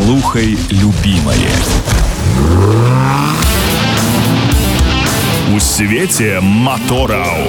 Слухай любимое. У свете мотораў.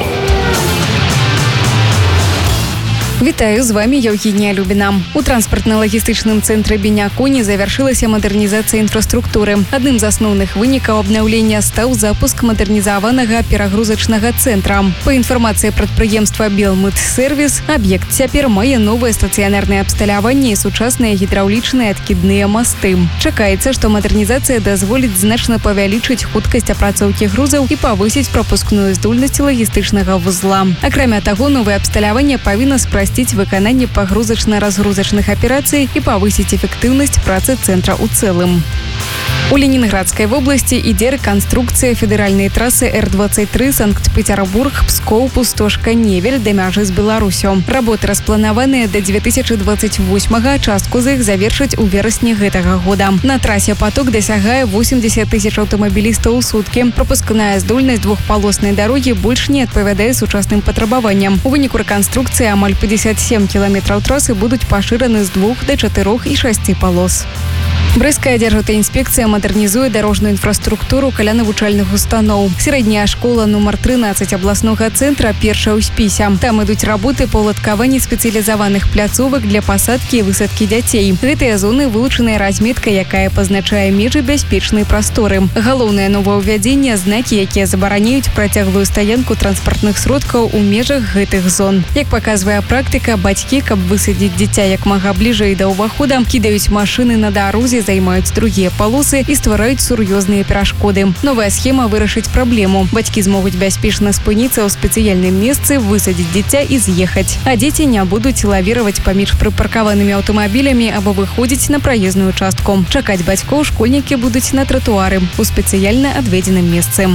Вітаю, з вами Евгения Любіна. У транспартна-лагістычным цэнтры Беня-Коні завяршылася мадэрнізацыя інфраструктуры. Адным з асноўных вынікаў абнаўлення стаў запуск мадэрнізаванага перагрузачнага цэнтра. Па інфармацыі прадпрыемства «Белмыт-сервіс», аб'ект цяпер мае новае стацыянарнае абсталяванне і сучасныя гідраўлічныя адкідныя масты. Чакаецца, што мадэрнізацыя дазволіць значна павялічыць хуткасць апрацоўкі грузаў і павысіць прапускную здольнасць лагістычнага вузла. Акрамя таго, новае абсталяванне павінна спрасціць выкананне пагрузачна-разгрузачных аперацый і павысіць эфектыўнасць працы цэнтра ў цэлым. У Ленінградскай вобласці ідзе рэканструкцыя федэральнай трасы Р-23 Санкт-Пецярбург-Пскоў-Пустошка-Невель да мяжы з Беларусю. Работы распланаваныя да 2028-га, частку з іх завершаць у верасні гэтага года. На трасе паток дасягае 80 тысяч аўтамабілістаў у суткі. Прапускная здольнасць двухпалоснай дарогі больш не адпавядае сучасным патрабаванням. У выніку рэканструкцыі амаль 57 кіламетраў трасы будуць пашыраны з 2 да 4 і 6 палос. Брэсцкая дзяржаўтаінспекцыя мадэрнізуе дарожную інфраструктуру каля навучальных устаноў. Сярэдняя школа нумар 13 абласнога цэнтра першая ў спісе. Там ідуць работы па ўладкаванні спецыялізаваных пляцовак для пасадкі і высадкі дзяцей. Гэтыя зоны вылучаныя разметкай, якая пазначае межы бяспечнай прасторы. Галоўнае новаўвядзенне – знакі, якія забараняюць працяглую стаянку транспартных сродкаў у межах гэтых зон. Як паказвае практыка, бацькі, каб высадзіць дзіця як мага бліжэй да ўвахода, кідаюць машыны на дарозе, займаюць другія палосы і ствараюць сур'ёзныя перашкоды. Новая схема вырашыць праблему. Бацькі змогуць бяспечна спыніцца ў спецыяльным месцы, высадзіць дзіця і з'ехаць. А дзеці не будуць лавіраваць паміж прыпаркаванымі аўтамабілямі або выходзіць на праезную частку. Чакаць бацькоў школьнікі будуць на тратуары у спецыяльна адведзеным месцы.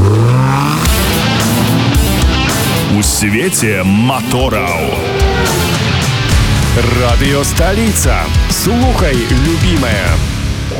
У свете мотораў. Радыё Сталіца. Слухай любимое.